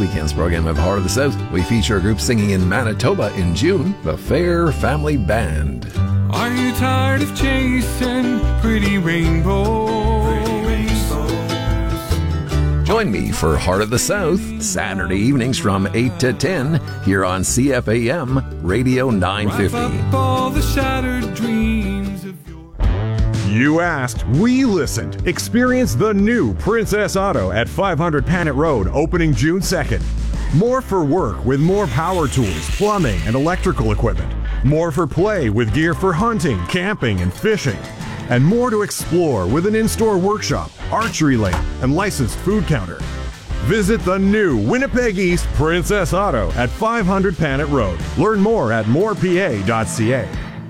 weekend's program of Heart of the South, we feature a group singing in Manitoba in June, the Fair Family Band. Are you tired of chasing pretty rainbows? Join me for Heart of the South, Saturday evenings from 8 to 10, here on CFAM Radio 950. Wrap up all the shattered dreams of your... You asked, we listened. Experience the new Princess Auto at 500 Panet Road, opening June 2nd. More for work with more power tools, plumbing, and electrical equipment. More for play with gear for hunting, camping, and fishing. And more to explore with an in-store workshop, archery lane, and licensed food counter. Visit the new Winnipeg East Princess Auto at 500 Panet Road. Learn more at morepa.ca.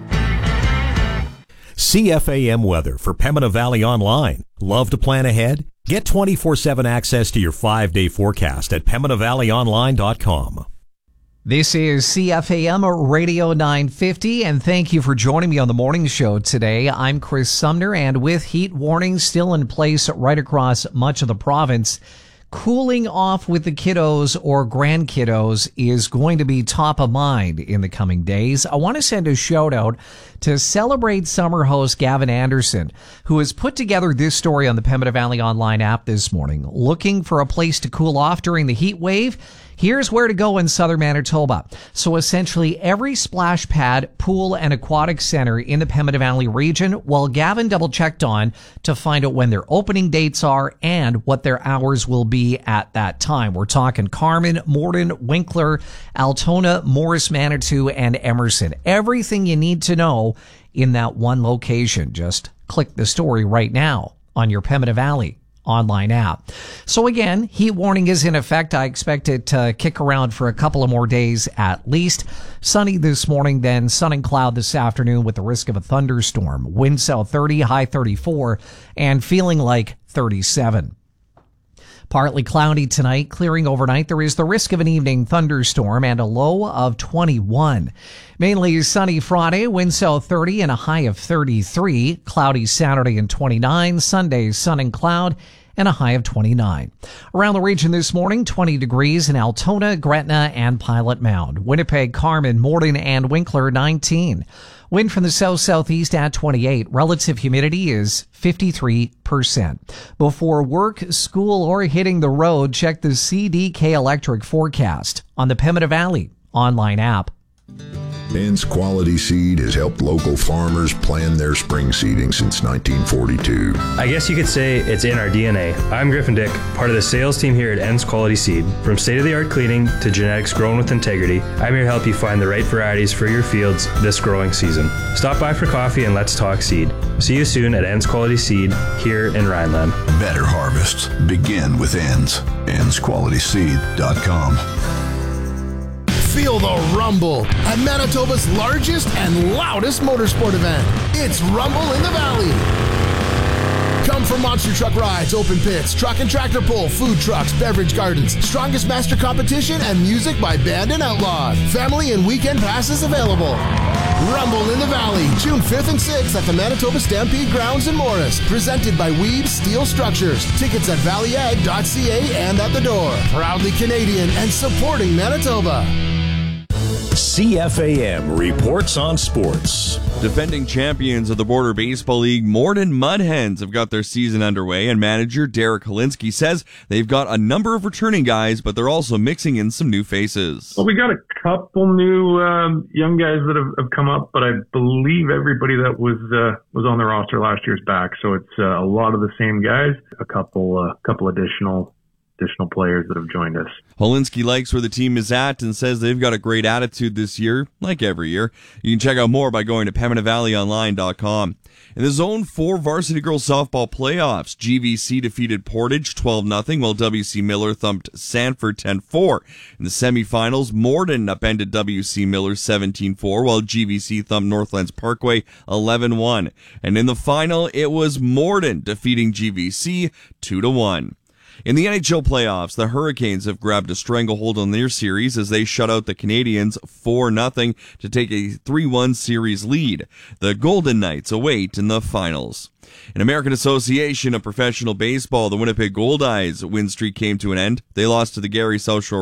CFAM weather for Pembina Valley Online. Love to plan ahead? Get 24/7 access to your 5-day forecast at PembinaValleyOnline.com. This is CFAM Radio 950, and thank you for joining me on the morning show today. I'm Chris Sumner, and with heat warnings still in place right across much of the province, cooling off with the kiddos or grandkiddos is going to be top of mind in the coming days. I want to send a shout out to Celebrate Summer host Gavin Anderson, who has put together this story on the Pembina Valley Online app this morning. Looking for a place to cool off during the heat wave? Here's where to go in southern Manitoba. So essentially every splash pad, pool, and aquatic center in the Pembina Valley region, well, Gavin double-checked on to find out when their opening dates are and what their hours will be at that time. We're talking Carman, Morden, Winkler, Altona, Morris, Manitou, and Emerson. Everything you need to know in that one location. Just click the story right now on your Pembina Valley Online app. So again, heat warning is in effect. I expect it to kick around for a couple of more days at least. Sunny this morning, then sun and cloud this afternoon with the risk of a thunderstorm. Wind south 30, high 34, and feeling like 37. Partly cloudy tonight, clearing overnight. There is the risk of an evening thunderstorm and a low of 21. Mainly sunny Friday, wind south 30 and a high of 33. Cloudy Saturday and 29. Sunday, sun and cloud and a high of 29. Around the region this morning, 20 degrees in Altona, Gretna, and Pilot Mound. Winnipeg, Carman, Morden, and Winkler, 19. Wind from the south-southeast at 28. Relative humidity is 53%. Before work, school, or hitting the road, check the CDK Electric forecast on the Pembina Valley Online app. Ends Quality Seed has helped local farmers plan their spring seeding since 1942. I guess you could say it's in our DNA. I'm Griffin Dick, part of the sales team here at Ends Quality Seed. From state-of-the-art cleaning to genetics grown with integrity, I'm here to help you find the right varieties for your fields this growing season. Stop by for coffee and let's talk seed. See you soon at Ends Quality Seed here in Rhineland. Better harvests begin with Ends. EndsQualitySeed.com. Feel the rumble at Manitoba's largest and loudest motorsport event. It's Rumble in the Valley. Come for monster truck rides, open pits, truck and tractor pull, food trucks, beverage gardens, strongest master competition, and music by band and outlawed. Family and weekend passes available. Rumble in the Valley, June 5th and 6th at the Manitoba Stampede Grounds in Morris. Presented by Weeb's Steel Structures. Tickets at valleyag.ca and at the door. Proudly Canadian and supporting Manitoba. CFAM reports on sports. Defending champions of the Border Baseball League, Morden Mudhens have got their season underway, and manager Derek Holinsky says they've got a number of returning guys, but they're also mixing in some new faces. Well, we got a couple new young guys that have come up, but I believe everybody that was on the roster last year's back. So it's a lot of the same guys, a couple additional players that have joined us. Holinsky likes where the team is at and says they've got a great attitude this year, like every year. You can check out more by going to PembinaValleyOnline.com. In the Zone 4 Varsity Girls Softball Playoffs, GVC defeated Portage 12-0, while WC Miller thumped Sanford 10-4. In the semifinals, Morden upended WC Miller 17-4, while GVC thumped Northlands Parkway 11-1. And in the final, it was Morden defeating GVC 2-1. In the NHL playoffs, the Hurricanes have grabbed a stranglehold on their series as they shut out the Canadiens 4-0 to take a 3-1 series lead. The Golden Knights await in the finals. In American Association of Professional Baseball, the Winnipeg Goldeyes win streak came to an end. They lost to the Gary South Shore